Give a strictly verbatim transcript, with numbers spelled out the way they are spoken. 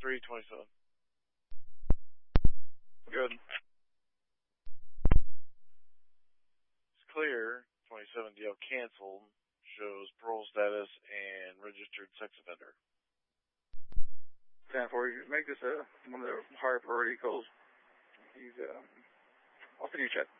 three twenty-seven. Good. It's clear. twenty-seven D L canceled. Shows parole status and registered sex offender. ten four, make this a, one of the higher priority calls. He's, uh, I'll send you a chat.